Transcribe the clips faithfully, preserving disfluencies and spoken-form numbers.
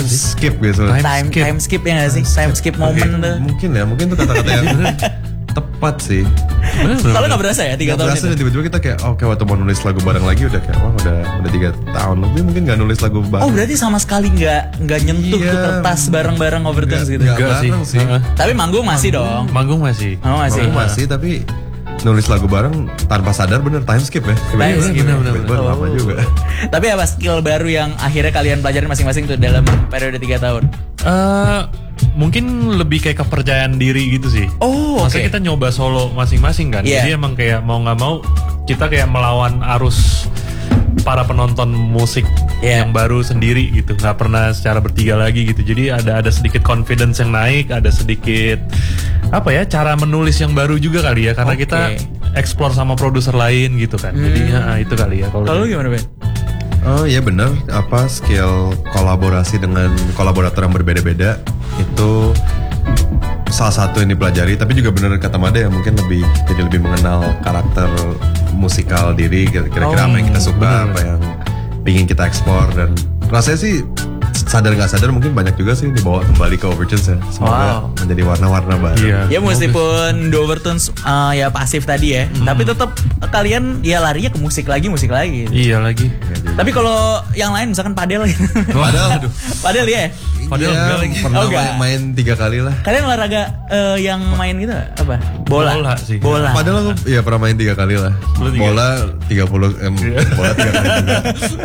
time skip gitu. Time, time skip, time skip ya nggak sih? Time skip moment tuh. Mungkin ya, mungkin tuh kata-kata yang tepat sih. Kalau nggak berasa ya tiga tahun itu. Berasa tiba-tiba kita kayak oke okay, waktu mau nulis lagu bareng lagi udah kayak wah udah udah tiga tahun lebih mungkin nggak nulis lagu bareng. Oh berarti sama sekali nggak nggak nyentuh iya, tuh kertas bareng-bareng Overtones gitu. Nggak sih. sih. Uh, tapi manggung masih manggung, dong. Manggung masih. Oh, masih. Manggung masih tapi nulis lagu bareng tanpa sadar bener time skip ya. Time skip bener bener. Oh. Lama juga. Tapi apa skill baru yang akhirnya kalian pelajarin masing-masing tuh dalam periode tiga tahun? Uh, mungkin lebih kayak kepercayaan diri gitu sih. Oh, Maksudnya okay. kita nyoba solo masing-masing kan. Yeah. Jadi emang kayak mau nggak mau kita kayak melawan arus para penonton musik yeah. yang baru sendiri gitu. Nggak pernah secara bertiga lagi gitu. Jadi ada ada sedikit confidence yang naik, ada sedikit apa ya cara menulis yang baru juga kali ya. Karena okay. kita explore sama produser lain gitu kan. Hmm. Jadi ya, itu kali ya. Kalau gimana Ben? Oh iya benar, apa skill kolaborasi dengan kolaborator yang berbeda-beda itu salah satu yang dipelajari. Tapi juga benar kata Made ya mungkin lebih jadi lebih mengenal karakter musikal diri, kira-kira oh, apa yang kita suka, bener. Apa yang ingin kita ekspor, dan rasanya sih sadar nggak sadar mungkin banyak juga sih dibawa kembali ke Overtones ya. Semoga wow. menjadi warna-warna baru. Iya. Ya meskipun The Overtones uh, ya pasif tadi ya, hmm. tapi tetap kalian ya larinya ke musik lagi, musik lagi. Iya lagi. Ya, tapi kalau yang lain misalkan padel, padel, aduh, padel ya. Padel ya, lagi. Pernah oh, main, main tiga kali lah. Kalian olahraga uh, yang main gitu apa? Bola. Bola sih. Bola. Padel aku ya pernah main tiga kali lah. Bola tiga puluh em, bola tiga kali juga.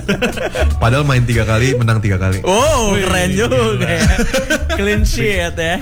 Padel main tiga kali, menang tiga kali. Oh, keren juga ya. Clean sheet ya.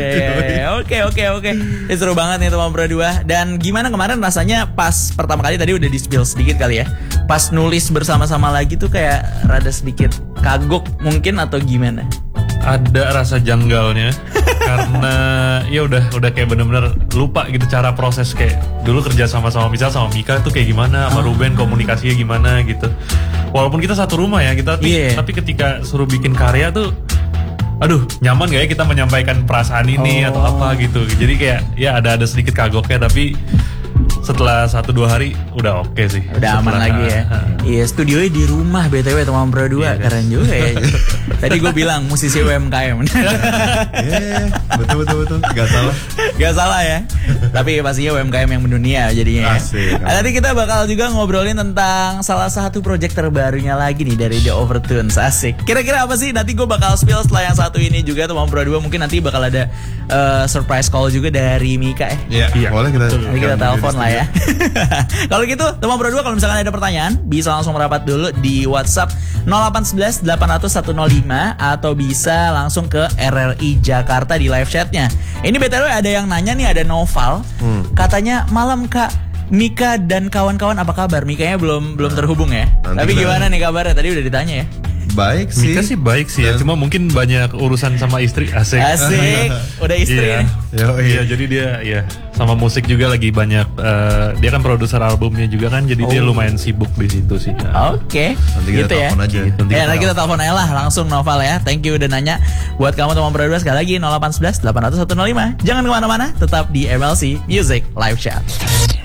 Oke oke oke. Seru banget nih teman berdua. Dan gimana kemarin rasanya pas pertama kali tadi udah di spill sedikit kali ya. Pas nulis bersama-sama lagi tuh kayak rada sedikit kagok mungkin atau gimana? Ada rasa janggalnya karena ya udah udah kayak bener-bener lupa gitu cara proses kayak dulu kerja sama-sama misal sama Mika tuh kayak gimana, sama Ruben komunikasinya gimana gitu. Walaupun kita satu rumah ya kita yeah. tapi ketika suruh bikin karya tuh aduh nyaman gak ya kita menyampaikan perasaan ini oh. atau apa gitu. Jadi kayak ya ada ada sedikit kagoknya tapi setelah satu dua hari udah oke okay sih. Udah aman lagi ya. Iya, studionya di rumah B T W teman berdua, yeah, keren juga ya. Tadi gue bilang musisi U M K M. Iya, betul betul betul. Gak salah. Gak salah ya. Tapi pastinya U M K M yang mendunia jadinya. Asik. Nah, nanti kita bakal juga ngobrolin tentang salah satu project terbarunya lagi nih dari The Overtones. Asik. Kira-kira apa sih? Nanti gue bakal spill setelah yang satu ini juga teman berdua. Mungkin nanti bakal ada uh, surprise call juga dari Mika ya. Iya, yeah, boleh kita. Nanti kita telepon lah ya. Kalau gitu teman berdua kalau misalkan ada pertanyaan bisa langsung merapat dulu di WhatsApp nol delapan satu satu delapan nol nol satu nol lima atau bisa langsung ke R R I Jakarta di live chatnya. Ini B T W ada yang nanya nih, ada Noval hmm. katanya malam Kak Mika dan kawan-kawan apa kabar? Mikanya belum belum terhubung ya. Nanti tapi gimana nih kabarnya? Tadi udah ditanya ya. Baik sih. Mika sih baik sih ya, cuma mungkin banyak urusan sama istri. Asik. Asik. Udah istri iya. ya. Iya, jadi dia ya sama musik juga lagi banyak. Uh, dia kan produser albumnya juga kan, jadi oh. dia lumayan sibuk di situ sih. Nah. Oke. Okay. Nanti kita gitu telepon ya. aja. Nanti ya, nanti kita telepon aja lah langsung Noval ya. Thank you udah nanya. Buat kamu teman berdua sekali lagi nol delapan satu satu delapan nol nol satu nol lima. Jangan kemana-mana, tetap di M L C Music Live Chat.